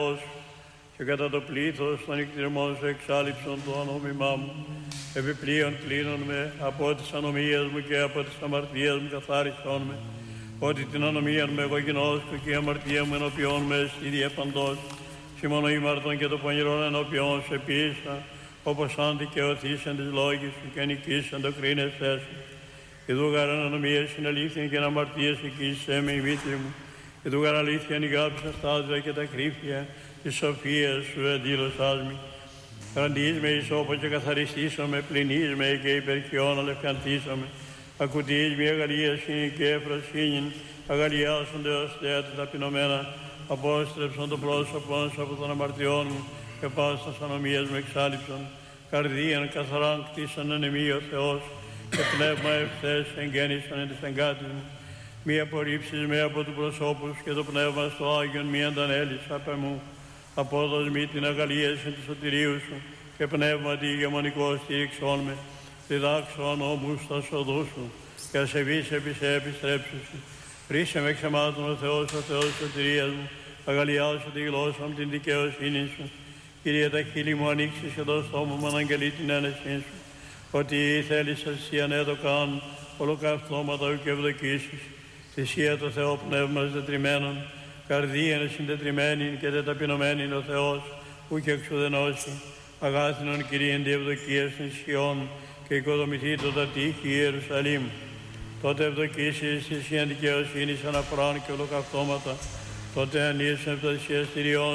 και κατά το πλήθος των εκτιμών σου εξάλληψον το ονόμημά μου. Επιπλέον κλείνον με από τις ανομίες μου και από τις αμαρτίες μου καθάρισον με. Ότι την ανομία μου εγώ γινώσκω και η αμαρτία μου ενώπιον με στη διεπαντός. Σιμώνο ήμαρτον και το πονηρόν ενώπιον σου επίσα, όπως αν δικαιωθήσαν τις λόγες σου και νικήσαν το κρίνεσθέ σου. Ιδού γαραν ανομίες είναι αλήθεια και αμαρτίες εκείσαι με η μήτρη μου. Ιδού γαρ αλήθεια νιγάψα στάζα και τα κρύφια της σοφίας σου εντήλωσάς μη. Ραντείς με ισόπο και καθαριστήσαμε, πληνείς με και υπερχιόν αλευκανθήσαμε. Ακουτείς με αγαλίασιν και εφροσύνην, αγαλιάσονται ως θεά τα ταπεινωμένα. Απόστρεψαν το πρόσωπον σου από των αμαρτιών μου και πάσας ανομίας μου εξάλληψαν. Καρδίαν καθαράν κτίσαν ανεμεί ο Θεός και πνεύμα ευθές εγγέννησαν εν της εγκάτης μου. Μη απορρίψεις με από του προσώπου σου και το πνεύμα στο Άγιον μη αντανέλεις απ' εμού. Απόδος μη την αγαλίαση του σωτηρίου σου και πνεύματι ηγεμονικό στήριξόν με. Διδάξον όμως τα σοδού σου και ασεβείς επί σε επιστρέψουσι. Ρίσε με ξεμάτων ο Θεός σωτηρίας μου, αγαλιάσου τη γλώσσα μου την δικαιοσύνη σου. Κύριε, τα χείλη μου ανοίξεις και το στόμα μου αναγγελεί την ένεσή σου. Ότι θέλεις εσύ ανέδωκαν ολοκαυτώματα και ευδοκίσεις. Θυσία το Θεό πνεύμας δετριμένων, καρδίαν συντετριμένην και τεταπεινωμένην ο Θεός, ου και εξουδενώσει. Αγάθινον Κυρίεν τη ευδοκία στην Σιών και οικοδομηθεί το τα τείχη Ιερουσαλήμ. Τότε ευδοκίσεις της δικαιοσύνης αναπράν και ολοκαυτώματα. Τότε ανήσεν τα θυσιαστηριών